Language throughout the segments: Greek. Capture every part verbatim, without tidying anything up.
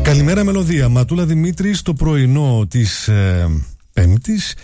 Καλημέρα Μελωδία. Ματούλα Δημήτρη στο πρωινό της ε, Πέμπτης.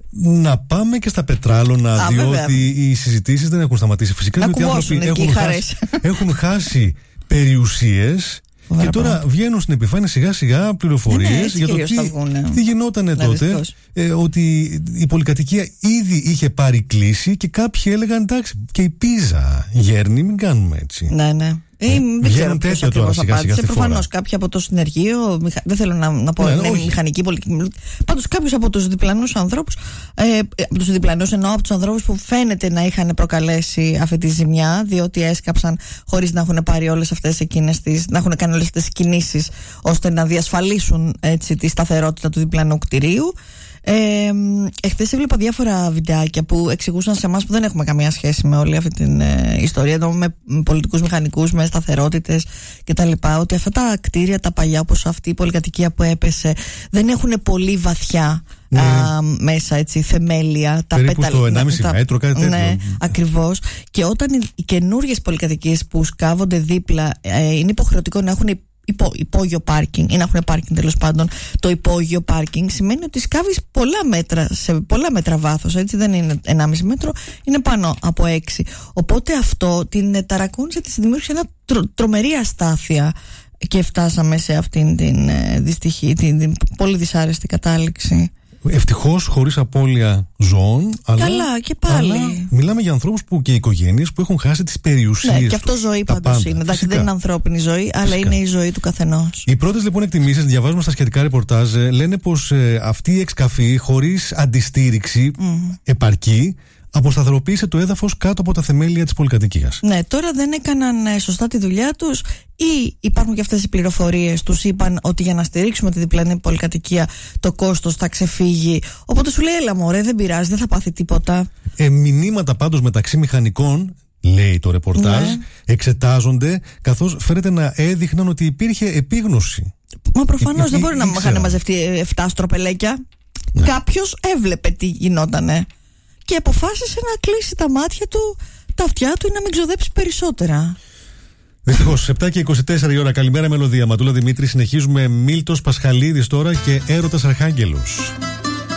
Να πάμε και στα πετράλωνα, Α, διότι βέβαια. οι συζητήσεις δεν έχουν σταματήσει. Φυσικά, διότι οι άνθρωποι έχουν χάσει, έχουν χάσει περιουσίες. Ωραία, και τώρα πράγμα. βγαίνουν στην επιφάνεια σιγά σιγά πληροφορίες ναι, για το τι, τι γινότανε ναι, τότε. Ε, ότι η πολυκατοικία ήδη είχε πάρει κλίση και κάποιοι έλεγαν εντάξει, και η Πίζα γέρνει, μην κάνουμε έτσι. Ναι, ναι. Ε, ε, δεν ξέρω ποιος ακριβώς απάντησε. Προφανώς κάποιοι από το συνεργείο, μηχα... δεν θέλω να, να πω ναι, ναι, μηχανική πολιτική. Πάντως κάποιους από τους διπλανούς ανθρώπους, ε, από τους διπλανούς εννοώ από τους ανθρώπους που φαίνεται να είχαν προκαλέσει αυτή τη ζημιά, διότι έσκαψαν χωρίς να έχουν πάρει όλες αυτές εκείνες τις, να έχουν κάνει όλες αυτές τις κινήσεις ώστε να διασφαλίσουν έτσι, τη σταθερότητα του διπλανού κτηρίου. Ε, εχθές έβλεπα διάφορα βιντεάκια που εξηγούσαν σε εμάς που δεν έχουμε καμία σχέση με όλη αυτή την ε, ιστορία, ενώ με, με πολιτικούς μηχανικούς, με σταθερότητες κτλ. Ότι αυτά τα κτίρια, τα παλιά, όπως αυτή η πολυκατοικία που έπεσε, δεν έχουν πολύ βαθιά ναι. α, μέσα έτσι, θεμέλια. Περίπου τα στο ενάμιση τα, μέτρο, κάτι τέτοιο. Ναι, ακριβώς. Και όταν οι, οι καινούριες πολυκατοικίες που σκάβονται δίπλα ε, είναι υποχρεωτικό να έχουν Υπό, υπόγειο πάρκινγκ ή να έχουν πάρκινγκ τέλος πάντων. Το υπόγειο πάρκινγκ σημαίνει ότι σκάβεις πολλά μέτρα, σε πολλά μέτρα βάθος, έτσι δεν είναι ενάμιση μέτρο, είναι πάνω από έξι. Οπότε αυτό την ταρακούνησε, τη δημιούργησε ένα τρο, τρομερή αστάθεια και φτάσαμε σε αυτήν την ε, δυστυχή, την, την πολύ δυσάρεστη κατάληξη. Ευτυχώς χωρίς απώλεια ζώων. Αλλά, Καλά, και πάλι. Αλλά μιλάμε για ανθρώπους που, και οικογένειες που έχουν χάσει τις περιουσίες. Ναι, και αυτό ζωή πάντως είναι. Εντάξει, δεν είναι ανθρώπινη ζωή, Φυσικά. αλλά είναι η ζωή του καθενός. Οι πρώτες λοιπόν εκτιμήσεις, διαβάζουμε στα σχετικά ρεπορτάζ, λένε πως ε, αυτή η εξκαφή χωρίς αντιστήριξη mm. επαρκή αποσταθεροποίησε το έδαφος κάτω από τα θεμέλια της πολυκατοικίας. Ναι, τώρα δεν έκαναν σωστά τη δουλειά τους ή υπάρχουν και αυτές οι πληροφορίες, τους είπαν ότι για να στηρίξουμε τη διπλανή πολυκατοικία το κόστος θα ξεφύγει. Οπότε σου λέει έλα μωρέ, δεν πειράζει, δεν θα πάθει τίποτα. Ε, μηνύματα πάντως μεταξύ μηχανικών, λέει το ρεπορτάζ, ναι. εξετάζονται, καθώς φαίνεται να έδειχναν ότι υπήρχε επίγνωση. Μα προφανώς δεν μπορεί να είχαν μαζευτεί εφτά στροπελέκια. Ναι. Κάποιος έβλεπε τι γινότανε και αποφάσισε να κλείσει τα μάτια του, τα αυτιά του ή να μην ξοδέψει περισσότερα. Δυστυχώς, επτά και είκοσι τέσσερα η ώρα. Καλημέρα Μελωδία. Ματούλα Δημήτρη. Συνεχίζουμε Μίλτος Πασχαλίδης τώρα και Έρωτας Αρχάγγελος.